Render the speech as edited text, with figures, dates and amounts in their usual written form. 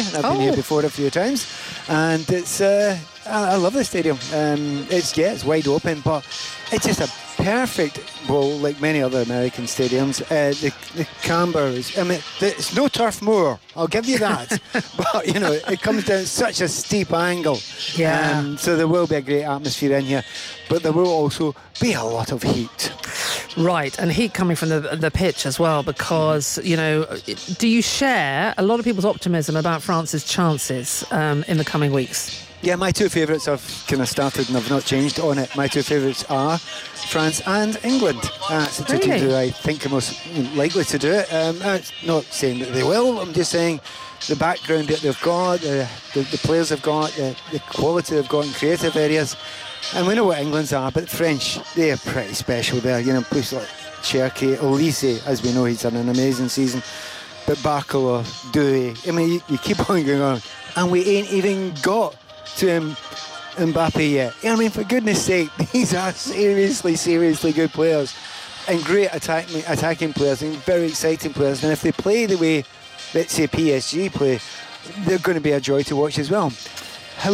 I've been here before a few times, and it's I love the stadium. It's wide open, but it's just a perfect bowl, like many other American stadiums. The camber is, it's no Turf Moor, I'll give you that, but it comes down such a steep angle. Yeah. So there will be a great atmosphere in here, but there will also be a lot of heat. Right, and heat coming from the pitch as well, because, do you share a lot of people's optimism about France's chances in the coming weeks? Yeah, my two favourites have kind of started and I've not changed on it. My two favourites are France and England. That's the two teams who I think are most likely to do it. I'm not saying that they will, I'm just saying the background that they've got, the players they've got, the quality they've got in creative areas. And we know what England's are, but the French, they are pretty special there. Places like Cherki, Olise, as we know, he's done an amazing season. But Barcola, Doué, you keep on going on. And we ain't even got to Mbappe yet. For goodness sake, these are seriously good players and great attacking players and very exciting players. And if they play the way, let's say, PSG play, they're going to be a joy to watch as well.